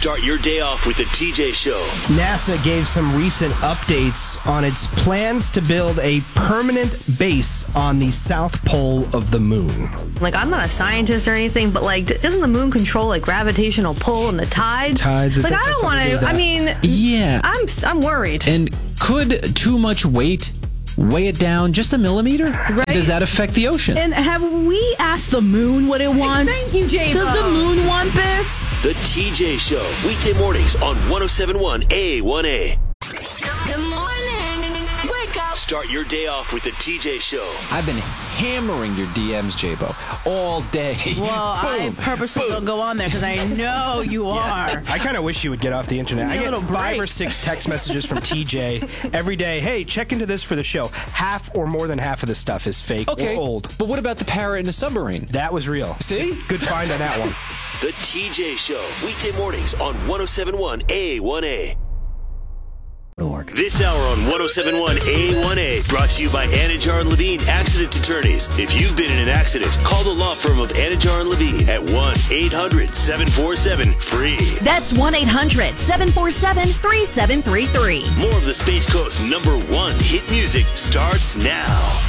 Start your day off with the TJ Show. NASA gave some recent updates on its plans to build a permanent base on the south pole of the moon. Like, I'm not a scientist or anything, but, like, doesn't the moon control, like, gravitational pull and the tides? Tides. Like, I don't want to, I mean, Yeah. I'm worried. And could too much weight weigh it down just a millimeter? Right. Does that affect the ocean? And have we asked the moon what it wants? Thank you, J-Bo. Does the moon want this? The TJ Show. Weekday mornings on 107.1 A1A. Good morning. Wake up. Start your day off with the TJ Show. I've been hammering your DMs, J-Bo, all day. Well, I purposely don't go on there because I know you are. I kind of wish you would get off the internet. I Need a get little 5 break. or 6 text messages from TJ every day. Hey, check into this for the show. Half or more than half of the stuff is fake Okay, or old. but what about the parrot in the submarine? That was real. See? Good find on that one. The TJ Show. Weekday mornings on 107.1 A1A. This hour on 107.1 A1A brought to you by Anajar and Levine Accident Attorneys. If you've been in an accident, call the law firm of Anajar and Levine at 1-800-747-FREE. That's 1-800-747-3733. More of the Space Coast's #1 hit music starts now.